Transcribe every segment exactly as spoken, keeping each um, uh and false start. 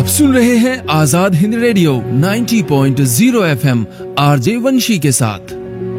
आप सुन रहे हैं आजाद हिंद रेडियो नब्बे पॉइंट शून्य एफएम आरजे वंशी के साथ।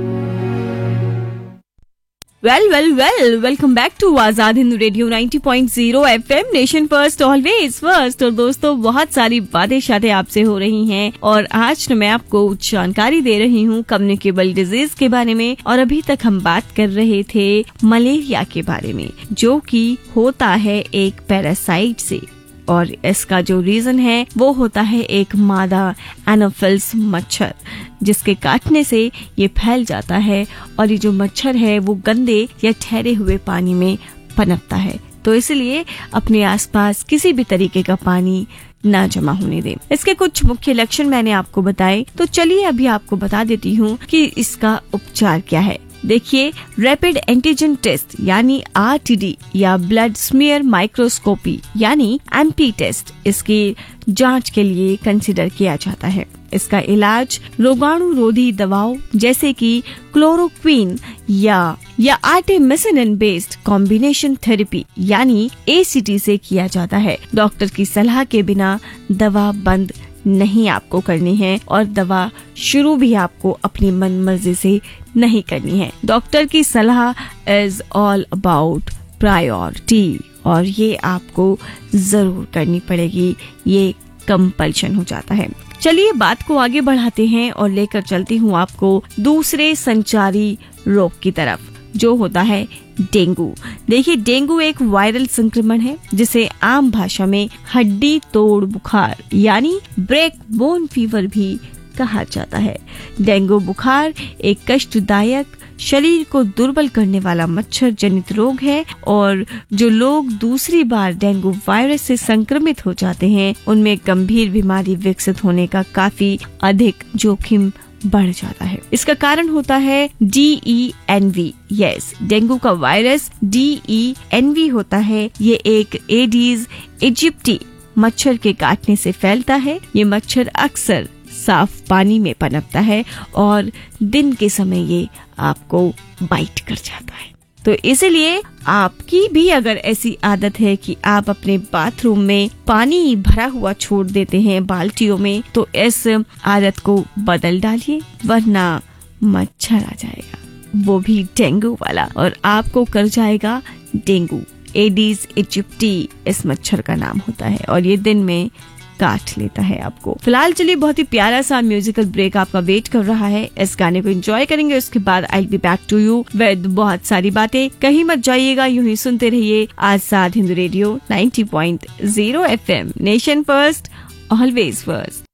Well well well welcome back to Azad Hind radio नब्बे पॉइंट शून्य FM, nation first always first. और दोस्तों, बहुत सारी बातें शायद आपसे हो रही हैं और आज मैं आपको जानकारी दे रही हूँ कम्युनिकेबल डिजीज के बारे में। और अभी तक हम बात कर रहे थे मलेरिया के बारे में, जो कि होता है एक पैरासाइट से, और इसका जो रीजन है वो होता है एक मादा एनोफिल्स मच्छर, जिसके काटने से ये फैल जाता है और ये जो मच्छर है वो गंदे या ठहरे हुए पानी में पनपता है। तो इसलिए अपने आसपास किसी भी तरीके का पानी ना जमा होने दें। इसके कुछ मुख्य लक्षण मैंने आपको बताए, तो चलिए अभी आपको बता देती हूँ कि इसका उपचार क्या है। देखिए, रैपिड एंटीजन टेस्ट यानी आर टी डी या ब्लड स्मीयर माइक्रोस्कोपी यानी एम पी टेस्ट इसकी जांच के लिए कंसिडर किया जाता है। इसका इलाज रोगाणु रोधी दवाओं जैसे कि क्लोरोक्वीन या या आर्टेमिसिनिन बेस्ड कॉम्बिनेशन थेरेपी यानी ए सी टी से किया जाता है। डॉक्टर की सलाह के बिना दवा बंद नहीं आपको करनी है और दवा शुरू भी आपको अपनी मन मर्जी से नहीं करनी है। डॉक्टर की सलाह इज ऑल अबाउट प्रायोरिटी और ये आपको जरूर करनी पड़ेगी, ये कंपल्शन हो जाता है। चलिए बात को आगे बढ़ाते हैं और लेकर चलती हूँ आपको दूसरे संचारी रोग की तरफ, जो होता है डेंगू। देखिए, डेंगू एक वायरल संक्रमण है जिसे आम भाषा में हड्डी तोड़ बुखार यानी ब्रेक बोन फीवर भी कहा जाता है। डेंगू बुखार एक कष्टदायक, शरीर को दुर्बल करने वाला मच्छर जनित रोग है और जो लोग दूसरी बार डेंगू वायरस से संक्रमित हो जाते हैं उनमें गंभीर बीमारी विकसित होने का काफी अधिक जोखिम बढ़ जाता है। इसका कारण होता है D E N V. Yes, dengue का virus D E N V होता है। ये एक एडीज इजिप्टी मच्छर के काटने से फैलता है। ये मच्छर अक्सर साफ पानी में पनपता है और दिन के समय ये आपको बाइट कर जाता है। तो इसलिए आपकी भी अगर ऐसी आदत है कि आप अपने बाथरूम में पानी भरा हुआ छोड़ देते हैं बाल्टियों में, तो इस आदत को बदल डालिए, वरना मच्छर आ जाएगा, वो भी डेंगू वाला, और आपको कर जाएगा डेंगू। एडीज इजिप्टी इस मच्छर का नाम होता है और ये दिन में काट लेता है आपको। फिलहाल चलिए बहुत ही प्यारा सा म्यूजिकल ब्रेक आपका वेट कर रहा है। इस गाने को एंजॉय करेंगे, उसके बाद I will be back to you with बहुत सारी बातें। कहीं मत जाइएगा, यूं ही सुनते रहिए आजाद हिंद रेडियो नब्बे पॉइंट शून्य FM, nation first always first.